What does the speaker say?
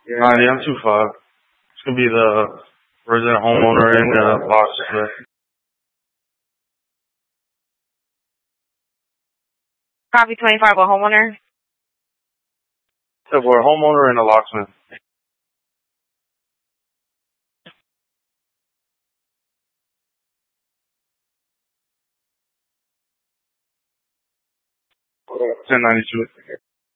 I'm 25. It's gonna be the resident homeowner in Locksmith. Copy 25, a homeowner. So we're a homeowner and a locksmith. $10.92.